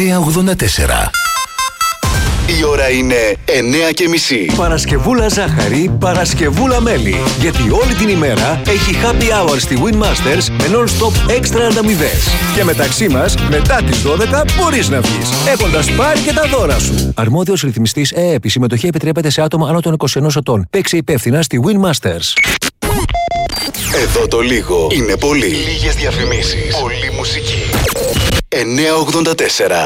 984. Η ώρα είναι 9:30. Παρασκευούλα ζάχαρη, Παρασκευούλα μέλι. Γιατί όλη την ημέρα έχει happy hour στη Winmasters με non-stop έξτρα ανταμοιβές. Και μεταξύ μας, μετά τις 12 μπορείς να βγεις, έχοντας πάρει και τα δώρα σου. Αρμόδιος ρυθμιστής ΕΕΠ. Η συμμετοχή επιτρέπεται σε άτομα άνω των 21 ετών. Παίξε υπεύθυνα στη Winmasters. Εδώ το λίγο είναι πολύ. Λίγες διαφημίσεις. Πολύ μουσική. 984.